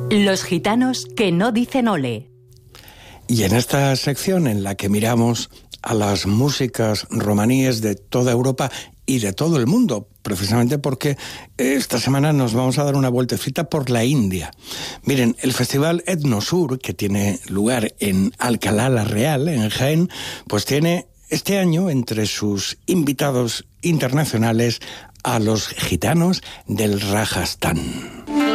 Los gitanos que no dicen ole. Y en esta sección en la que miramos a las músicas romaníes de toda Europa y de todo el mundo, precisamente porque esta semana nos vamos a dar una vueltecita por la India. Miren, el festival Etnosur, que tiene lugar en Alcalá la Real, en Jaén, pues tiene este año entre sus invitados internacionales a los gitanos del Rajastán.